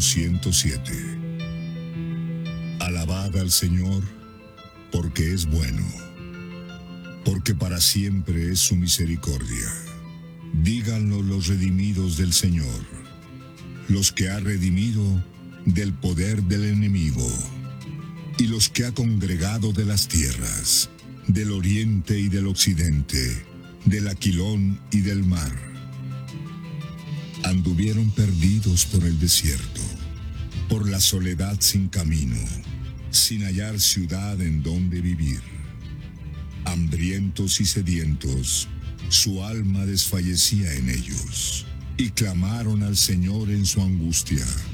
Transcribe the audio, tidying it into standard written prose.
Salmo 107. Alabad al Señor, porque es bueno, porque para siempre es su misericordia. Díganlo los redimidos del Señor, los que ha redimido del poder del enemigo, y los que ha congregado de las tierras, del oriente y del occidente, del aquilón y del mar. Anduvieron perdidos por el desierto, por la soledad sin camino, sin hallar ciudad en donde vivir. Hambrientos y sedientos, su alma desfallecía en ellos, y clamaron al Señor en su angustia.